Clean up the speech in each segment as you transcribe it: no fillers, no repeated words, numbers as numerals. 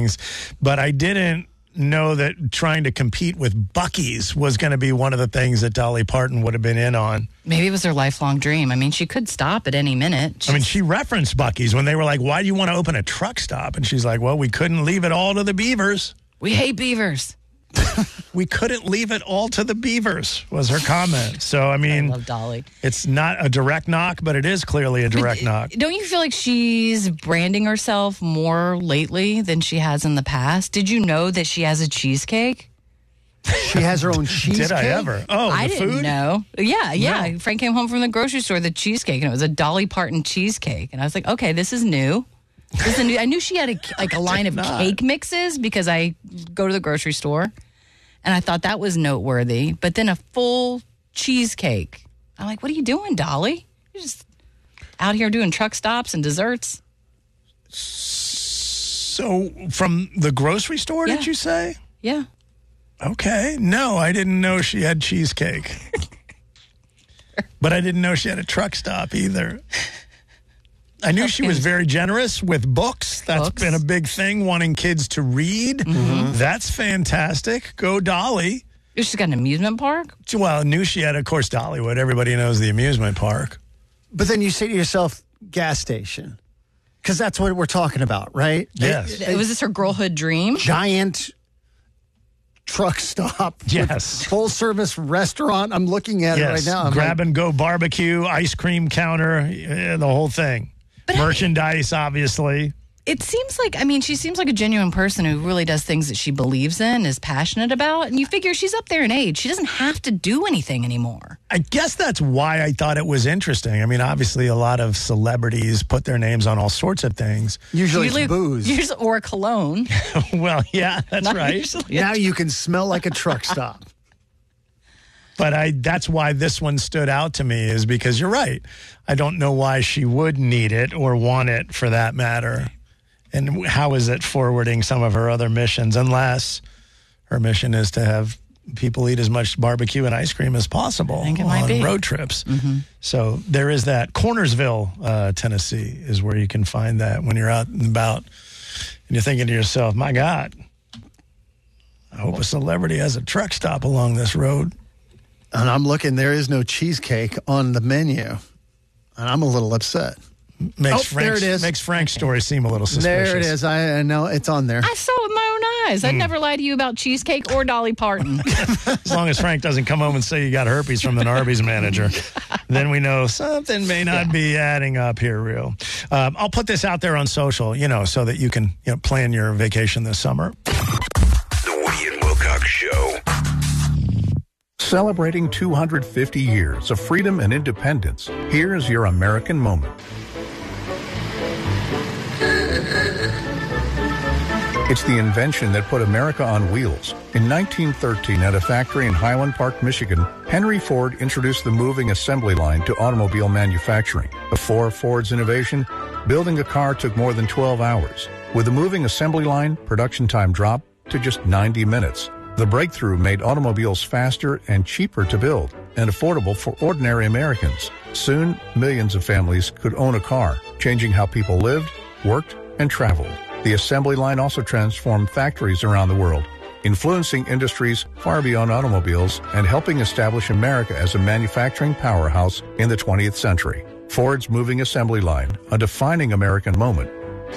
things, but I didn't know that trying to compete with Buc-ee's was going to be one of the things that Dolly Parton would have been in on. Maybe it was her lifelong dream. I mean, she could stop at any minute. She referenced Buc-ee's when they were like, why do you want to open a truck stop? And she's like, well, we couldn't leave it all to the beavers. We hate beavers. We couldn't leave it all to the beavers, was her comment. So, I mean, I love Dolly. It's not a direct knock, but it is clearly a direct knock. Don't you feel like she's branding herself more lately than she has in the past? Did you know that she has a cheesecake? She has her own cheesecake? Did I ever? Oh, I didn't food? know. Yeah. No. Frank came home from the grocery store, the cheesecake, and it was a Dolly Parton cheesecake. And I was like, okay, this is new. I knew she had a line of cake mixes because I go to the grocery store. And I thought that was noteworthy. But then a full cheesecake. I'm like, what are you doing, Dolly? You're just out here doing truck stops and desserts. So from the grocery store, did you say? Yeah. Okay. No, I didn't know she had cheesecake. But I didn't know she had a truck stop either. I knew she was very generous with books. That's been a big thing, wanting kids to read. Mm-hmm. That's fantastic. Go Dolly. She's got an amusement park? Well, I knew she had, of course, Dollywood. Everybody knows the amusement park. But then you say to yourself, gas station. Because that's what we're talking about, right? Yes. Was this her girlhood dream? Giant truck stop. Yes. Full service restaurant. I'm looking at it right now. Grab and go barbecue, ice cream counter, the whole thing. But merchandise, obviously. It seems like, she seems like a genuine person who really does things that she believes in, is passionate about. And you figure she's up there in age. She doesn't have to do anything anymore. I guess that's why I thought it was interesting. Obviously, a lot of celebrities put their names on all sorts of things. Usually it's booze. Or cologne. Well, yeah, that's right. Now you can smell like a truck stop. But that's why this one stood out to me, is because you're right. I don't know why she would need it or want it, for that matter. And how is it forwarding some of her other missions, unless her mission is to have people eat as much barbecue and ice cream as possible on road trips. Mm-hmm. So there is that. Cornersville, Tennessee, is where you can find that when you're out and about. And you're thinking to yourself, my God, I hope a celebrity has a truck stop along this road. And I'm looking, there is no cheesecake on the menu. And I'm a little upset. There it is. Makes Frank's story seem a little suspicious. There it is. I know it's on there. I saw it with my own eyes. I'd never lie to you about cheesecake or Dolly Parton. As long as Frank doesn't come home and say you got herpes from an Arby's manager, then we know something may not be adding up here, real. I'll put this out there on social, so that you can plan your vacation this summer. The Woody and Wilcox Show. Celebrating 250 years of freedom and independence, here's your American moment. It's the invention that put America on wheels. In 1913, at a factory in Highland Park, Michigan, Henry Ford introduced the moving assembly line to automobile manufacturing. Before Ford's innovation, building a car took more than 12 hours. With the moving assembly line, production time dropped to just 90 minutes. The breakthrough made automobiles faster and cheaper to build and affordable for ordinary Americans. Soon, millions of families could own a car, changing how people lived, worked, and traveled. The assembly line also transformed factories around the world, influencing industries far beyond automobiles and helping establish America as a manufacturing powerhouse in the 20th century. Ford's moving assembly line, a defining American moment.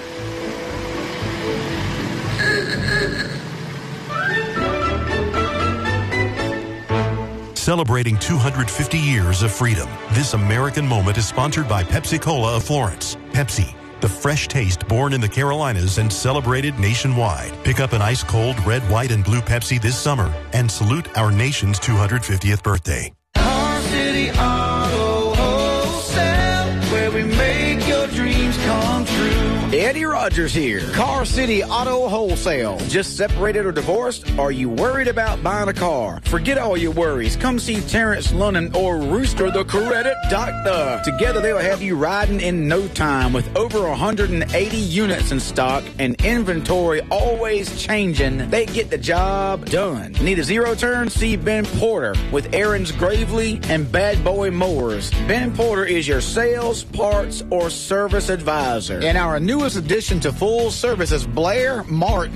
Celebrating 250 years of freedom. This American moment is sponsored by Pepsi-Cola of Florence. Pepsi, the fresh taste born in the Carolinas and celebrated nationwide. Pick up an ice-cold red, white, and blue Pepsi this summer and salute our nation's 250th birthday. Car City Auto Wholesale, where we make your dreams come true. Eddie Rogers here. Car City Auto Wholesale. Just separated or divorced? Are you worried about buying a car? Forget all your worries. Come see Terrence Lunnan or Rooster the Credit Doctor. Together they'll have you riding in no time with over 180 units in stock and inventory always changing. They get the job done. Need a zero turn? See Ben Porter with Aaron's Gravely and Bad Boy Mowers. Ben Porter is your sales, parts, or service advisor. And our newest addition to full service is Blair Martin.